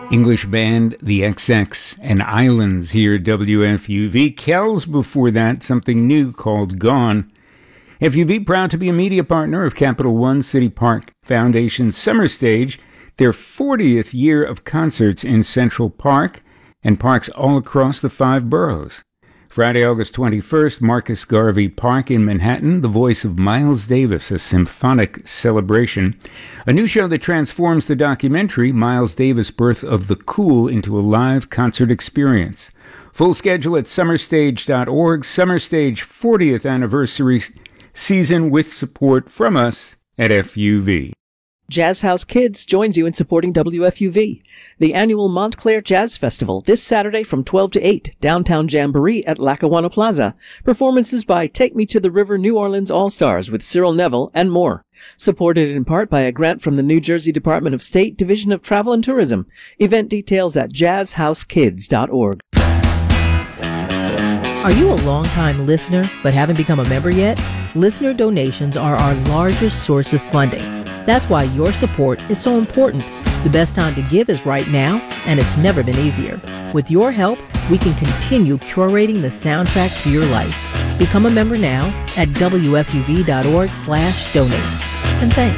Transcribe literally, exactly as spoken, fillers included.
English band The X X and Islands here at W F U V. Kells before that, something new called Gone. F U V proud to be a media partner of Capital One City Park Foundation Summer Stage, their fortieth year of concerts in Central Park and parks all across the five boroughs. Friday, August twenty-first, Marcus Garvey Park in Manhattan, The Voice of Miles Davis, a symphonic celebration. A new show that transforms the documentary, Miles Davis' Birth of the Cool, into a live concert experience. Full schedule at summer stage dot org. Summer Stage fortieth anniversary season with support from us at F U V. Jazz House Kids joins you in supporting W F U V. The annual Montclair Jazz Festival this Saturday from twelve to eight, downtown Jamboree at Lackawanna Plaza. Performances by Take Me to the River New Orleans All-Stars with Cyril Neville and more. Supported in part by a grant from the New Jersey Department of State Division of Travel and Tourism. Event details at jazz house kids dot org. Are you a longtime listener but haven't become a member yet? Listener donations are our largest source of funding. That's why your support is so important. The best time to give is right now, and it's never been easier. With your help, we can continue curating the soundtrack to your life. Become a member now at W F U V dot org slash donate. And thanks.